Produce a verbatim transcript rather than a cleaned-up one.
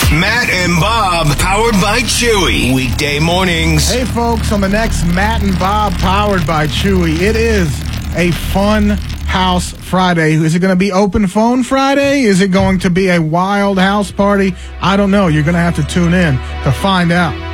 Matt and Bob, powered by Chewy. Weekday mornings. Hey, folks, on the next Matt and Bob, powered by Chewy, it is a fun house Friday. Is it going to be open phone Friday? Is it going to be a wild house party? I don't know. You're going to have to tune in to find out.